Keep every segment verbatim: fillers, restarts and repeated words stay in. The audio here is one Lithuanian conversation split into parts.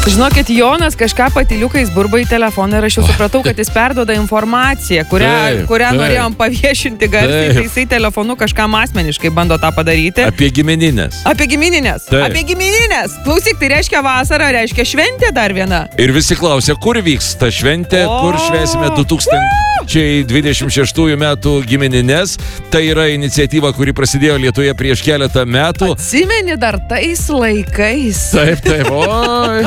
Žinokit, Jonas kažką patyliukais burba į telefoną ir aš jau supratau, kad jis perduoda informaciją, kurią, taip, kurią taip. norėjom paviešinti garsiai, tai jisai telefonu kažkam asmeniškai bando tą padaryti. Apie gimininės. Apie gimininės. Taip. Apie gimininės. Klausyk, tai reiškia vasara, reiškia šventė dar viena. Ir visi klausia, kur vyks ta šventė, O! kur švęsime du tūkstančiai dvidešimt šeštųjų metų gimininės. Tai yra iniciatyva, kuri prasidėjo Lietuvoje prieš keletą metų. Atsimeni dar tais laikais. Taip, taip, oi.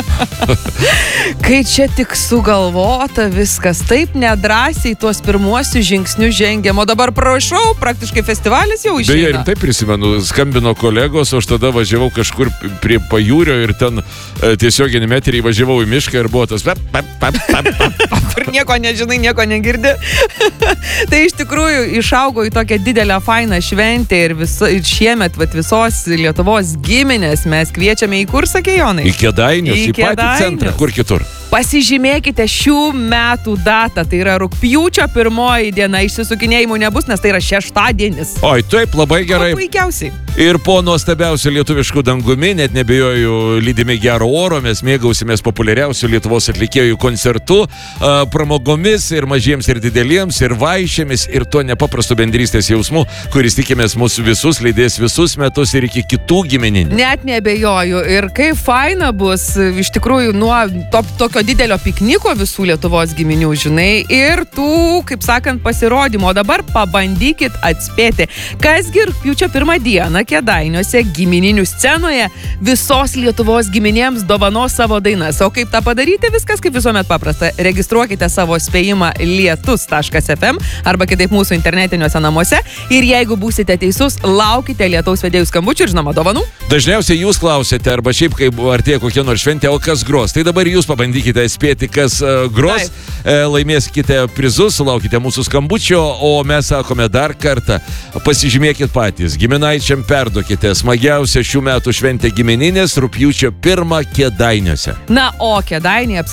Kai čia tik sugalvota viskas, taip nedrąsiai tuos pirmuosius žingsnius žengėm, o dabar prašau, praktiškai festivalis jau išeina. Beje, rimtai prisimenu, skambino kolegos, o aš tada važiavau kažkur prie pajūrio ir ten e, tiesioginį meterį važiavau į mišką ir buvo tas pap, pap, pap, pap, pap. Kur nieko nežinai, nieko negirdi. Tai iš tikrųjų išaugo į tokią didelę fainą šventę ir, viso, ir šiemet vat, visos Lietuvos giminės mes kviečiame į kur, sakė Jonai? Į Kėdainius, į, į patį Kėdainius. centrą, kur kitur. Pasižymėkite šių metų datą, tai yra rugpjūčio pirmoji diena, išsisukinėjimų nebus, nes tai yra šeštadienis. Oi, taip, labai gerai. O puikiausiai. Ir po nuostabiausių lietuviškų dangumi, net nebejoju, lydimi gero oro, mes mėgausimės populiariausių Lietuvos atlikėjų koncertų, a, pramogomis ir mažiems ir dideliems, ir vaišėmis, ir to nepaprasto bendrystės jausmu, kuris tikimės mūsų visus, lydės visus metus ir iki kitų gimininių. Net nebejoju. Ir kaip faina bus, iš tikrųjų, nuo to, tokio didelio pikniko visų Lietuvos giminių, žinai, ir tų, kaip sakant, pasirodymų. O dabar pabandykit atspėti, kasgi rugpjūčio pirmą dieną Kėdainiuose gimininių scenoje visos Lietuvos giminėms dovanos savo dainas. O kaip tą padaryti, viskas kaip visuomet paprasta. Registruokite savo spėjimą lietus taškas ef em arba kitaip mūsų internetiniuose namuose ir jeigu būsite teisus, laukite lietaus vedėjų skambučių ir žinoma dovanų. Dažniausiai jūs klausėte, arba šiaip kaip artėja kokia nors šventė, o kas gros. Tai dabar jūs pabandykite spėti, kas uh, gros, e, laimėskite prizus, sulaukite mūsų skambučio, o mes sakome dar kartą, pasižymėkit patys, giminaičiam perduokite smagiausią šių metų šventę gimininės rugpjūčio pirmą Kėdainiuose. Na, o Kėdainiai